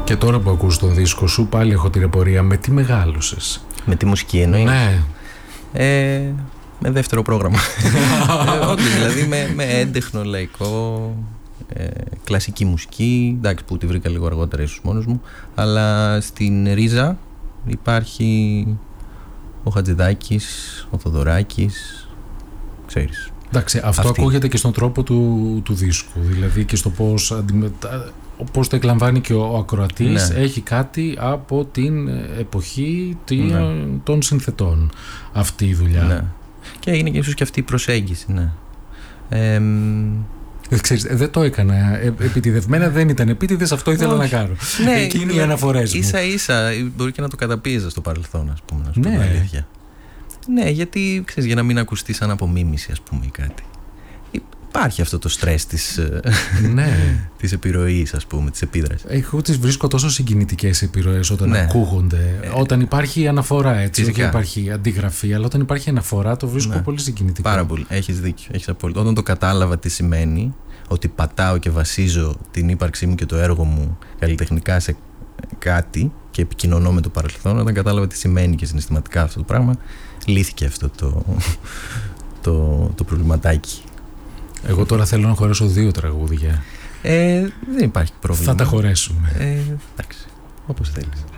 Και τώρα που ακούς τον δίσκο σου, πάλι έχω την απορία, με τι μεγάλωσες? Με τη μουσική εννοείς? Ναι. Με δεύτερο πρόγραμμα. Όντως, δηλαδή με έντεχνο λαϊκό, κλασική μουσική, εντάξει, που τη βρήκα λίγο αργότερα ίσως μόνος μου, αλλά στην ρίζα υπάρχει ο Χατζηδάκης, ο Θοδωράκης, ξέρεις. Εντάξει, αυτό ακούγεται και στον τρόπο του δίσκου, δηλαδή και στο πώς το εκλαμβάνει και ο ακροατής. Ναι. Έχει κάτι από την εποχή των συνθετών αυτή η δουλειά. Ναι. Και είναι και ίσως και αυτή η προσέγγιση, ναι. Ξέρεις, δεν το έκανα επιτηδευμένα, δεν ήταν επίτηδες, αυτό ήθελα να κάνω. Ναι, εκεί είναι οι αναφορές μου. Ίσα-ίσα μπορεί και να το καταπίεζα στο παρελθόν, ας πούμε, να σου πω την αλήθεια. Ναι, γιατί ξέρεις, για να μην ακουστεί σαν απομίμηση, ας πούμε, ή κάτι. Υπάρχει αυτό το στρες της επιρροής, ας πούμε, της επίδρασης. Εγώ τις βρίσκω τόσο συγκινητικές επιρροές όταν ακούγονται. Όταν υπάρχει αναφορά, έτσι. Όχι υπάρχει αντιγραφή, αλλά όταν υπάρχει αναφορά το βρίσκω πολύ συγκινητικό. Πάρα πολύ. Έχεις δίκιο. Έχεις απόλυτο. Όταν το κατάλαβα τι σημαίνει, ότι πατάω και βασίζω την ύπαρξή μου και το έργο μου καλλιτεχνικά σε κάτι και επικοινωνώ με το παρελθόν, όταν κατάλαβα τι σημαίνει και συναισθηματικά αυτό το πράγμα, λύθηκε αυτό το προβληματάκι. Εγώ τώρα θέλω να χωρέσω 2 τραγούδια. Δεν υπάρχει πρόβλημα. Θα τα χωρέσουμε. Εντάξει, όπως θέλεις.